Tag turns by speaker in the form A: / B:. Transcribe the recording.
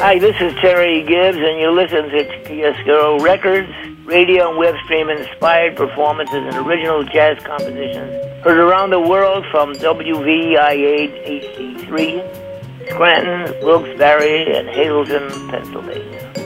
A: Hi, this is Terry Gibbs, and you listen to Chiaroscuro Records, radio and web stream inspired performances and original jazz compositions heard around the world from WVIA HD3, Scranton, Wilkes-Barre, and Hazleton, Pennsylvania.